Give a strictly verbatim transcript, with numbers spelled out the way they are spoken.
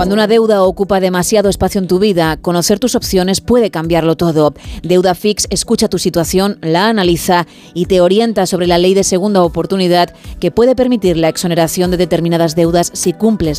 Cuando una deuda ocupa demasiado espacio en tu vida, conocer tus opciones puede cambiarlo todo. Deudafix escucha tu situación, la analiza y te orienta sobre la ley de segunda oportunidad que puede permitir la exoneración de determinadas deudas si cumples